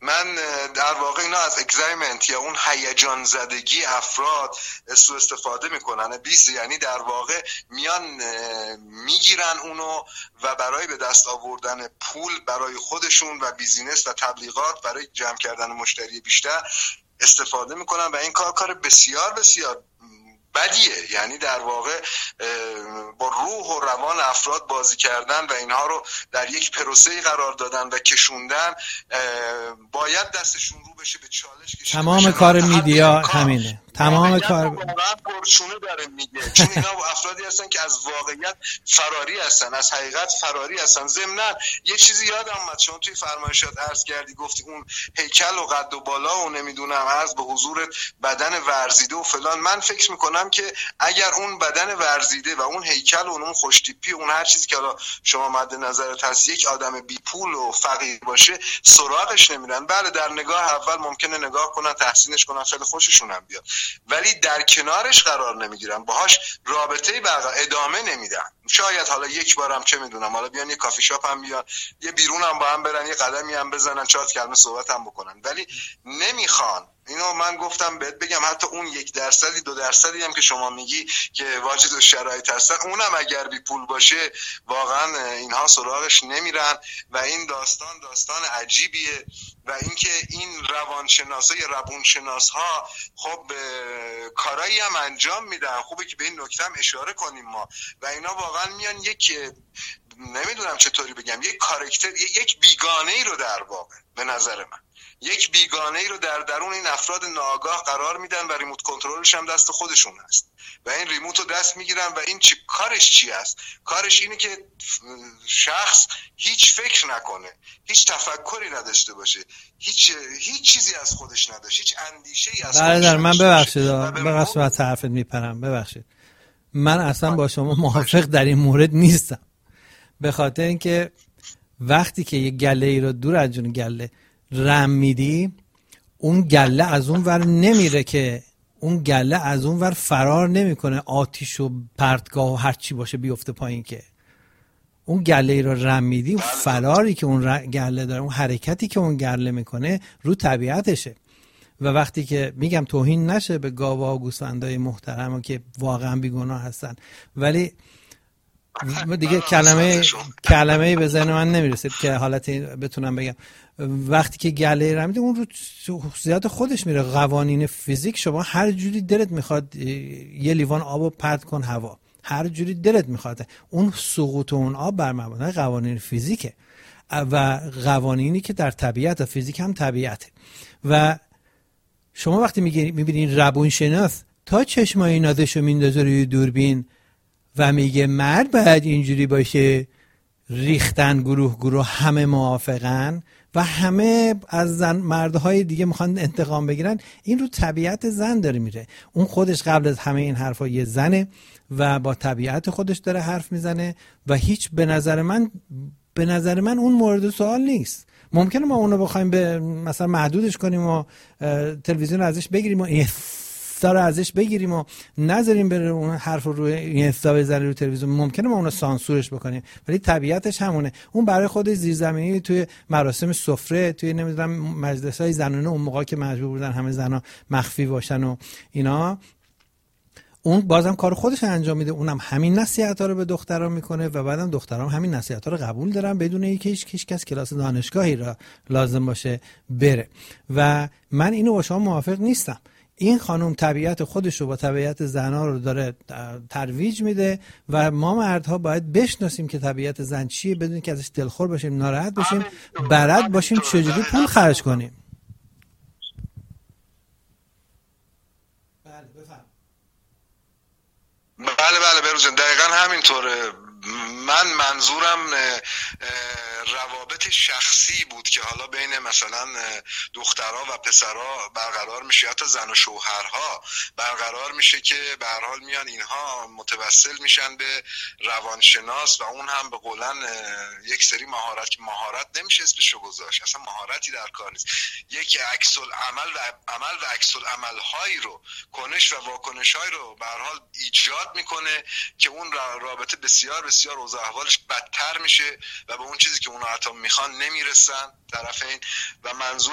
من در واقع اینا از اگزایمنت یا اون هیجان زدگی افراد سوء استفاده میکنن. یعنی در واقع میان میگیرن اونو و برای به دست آوردن پول برای خودشون و بیزینس و تبلیغات برای جمع کردن مشتری بیشتر استفاده میکنن و این کار بسیار بسیار بدیه. یعنی در واقع با روح و روان افراد بازی کردن و اینها رو در یک پروسه‌ای قرار دادن و کشوندن. باید دستشون رو بشه به چالش کشیده. تمام کار میدیا همینه، تمام کار واقعا پرچونه داره میگه، چون اینا افرادی هستن که از واقعیت فراری هستن، از حقیقت فراری هستن. ضمناً یه چیزی یادم اومد، چون توی فرمایشات عرض کردی، گفتی اون هیکل و قد و بالا و نمیدونم عرض به حضورت بدن ورزیده و فلان. من فکر میکنم که اگر اون بدن ورزیده و اون هیکل و اون خوشتیپی و اون هر چیزی که حالا شما مد نظرت هست یک آدم بی پول و فقیر باشه، سراغش نمیرن. بله در نگاه اول ممکنه نگاه کنن، تحسینش کنن، خیلی خوششون هم بیاد، ولی در کنارش قرار نمیگیرن، باهاش رابطه‌ای ادامه نمیدن. شاید حالا یک بارم چه میدونم حالا بیان یه کافی شاپ هم بیان، یه بیرون هم با هم برن، یه قدمی هم بزنن، چهار کلمه صحبت هم بکنن، ولی نمیخوان. اینو من گفتم بهت بگم، حتی اون 1% 2% هم که شما میگی که واجد الشرایط هستن، اونم اگر بی پول باشه واقعا اینها سراغش نمیرن و این داستان عجیبیه. و اینکه این روانشناسا یا روانشناس‌ها خب کارایی هم انجام میدن، خوبه که به این نکته هم اشاره کنیم ما. و اینا واقعا میان یک نمیدونم چطوری بگم، یک کاراکتر، یک بیگانه‌ای رو در واقع به نظر من یک بیگانه‌ای رو در درون این افراد ناآگاه قرار میدن و ریموت کنترلش هم دست خودشون هست و این ریموت رو دست میگیرن و این کارش چی است؟ کارش اینه که شخص هیچ فکر نکنه، هیچ تفکری نداشته باشه، هیچ چیزی از خودش نداشته، هیچ اندیشه‌ای از خودش نداشته. من ببخشید بقصد حرفت میپرم، ببخشید من اصلا با شما موافق در این مورد نیستم، به خاطر اینکه وقتی که یه گله ای رو دور از جون گله رم میدی، اون گله از اون ور نمیره، که اون گله از اون ور فرار نمیکنه، آتیش و پرتگاه و هر چی باشه بیفته پایین، که اون گله ای رو رم میدی، اون فراری که اون گله داره، اون حرکتی که اون گله میکنه رو طبیعتشه. و وقتی که میگم توهین نشه به گاوها و گوسفندای محترم که واقعا بیگناه هستن، ولی دیگه کلمه به ذهن من نمیرسید که حالتی بتونم بگم. وقتی که گله رمیده اون رو خصوصیات خودش میره، قوانین فیزیک، شما هر جوری دلت میخواد یه لیوان آبو پرت کن هوا، هر جوری دلت میخواد، اون سقوط اون آب بر مبنای قوانین فیزیکه و قوانینی که در طبیعت، فیزیک هم طبیعته. و شما وقتی میبینین روانشناس تا چشمای نازشو میندازه روی دوربین و میگه مرد باید اینجوری باشه، ریختن گروه همه موافقن و همه از مردهای دیگه میخوان انتقام بگیرن، این رو طبیعت زن داره میره. اون خودش قبل از همه این حرفا یه زنه و با طبیعت خودش داره حرف میزنه و هیچ به نظر من اون مورد سوال نیست. ممکنه ما اونو بخوایم به مثلا محدودش کنیم و تلویزیون ازش بگیریم و رو ازش بگیریم و نذاریم بره اون حرف رو روی اینستا بزنه رو تلویزیون، ممکنه ما اونو سانسورش بکنیم، ولی طبیعتش همونه. اون برای خودش زیرزمینی توی مراسم سفره، توی نمیدونم مجلس‌های زنانه، اون موقع که مجبور بودن همه زنا مخفی باشن و اینا، اون بازم کار خودش انجام میده، اونم همین نصیحت‌ها رو به دخترها میکنه و بعدم دخترها هم همین نصیحت‌ها رو قبول دارن بدون اینکه هیچ کس کلاس دانشگاهی را لازم باشه بره. و من اینو با شما موافق نیستم. این خانم طبیعت خودش رو با طبیعت زنها رو داره ترویج میده و ما مردها باید بشناسیم که طبیعت زن چیه، بدون که ازش دلخور باشیم، ناراحت باشیم، برد باشیم چجوری پول خرج کنیم. بله بروزن، دقیقا همینطوره. من منظورم روابط شخصی بود که حالا بین مثلا دخترها و پسرها برقرار میشه، حتی زن و شوهرها برقرار میشه که به هر حال میان اینها متوسل میشن به روانشناس و اون هم به قولن یک سری مهارت که مهارت نمیشه اسمشو گذاشت، اصلا مهارتی در کار نیست، یک عکس العمل و عکس العمل هایی رو، کنش و واکنش هایی رو به هر حال ایجاد میکنه که اون رابطه بسیار بسیار اوضاع احوالش بدتر میشه و به اون چیزی که اونا حتی میخوان نمیرسن طرفین. و منظور